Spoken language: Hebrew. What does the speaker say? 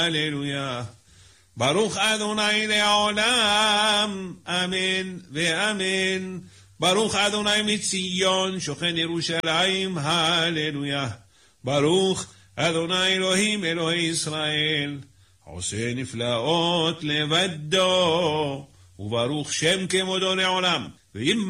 הללויה. ברוך אדוני לעולם, אמן ואמן. ברוך אדוני מציון, שוכן ירושלים, הללויה. ברוך אדוני אלוהים אלוהי ישראל, עושה נפלאות לבדו, וברוך שם כמודו לעולם.